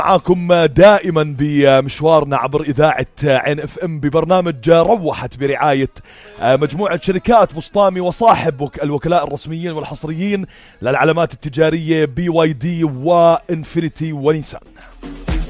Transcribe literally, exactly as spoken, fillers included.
معاكم دائما بمشوارنا عبر إذاعة عين اف ام ببرنامج روحت برعاية مجموعة شركات بسطامي وصاحب الوكلاء الرسميين والحصريين للعلامات التجارية بي واي دي وانفينيتي ونيسان.